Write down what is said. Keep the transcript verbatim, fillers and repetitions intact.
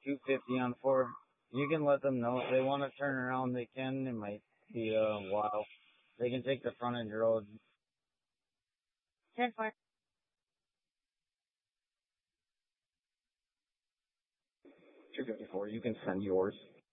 two fifty on four. You can let them know if they want to turn around, they can. It might be a while. They can take the frontage road. ten four. two fifty-four, you can send yours.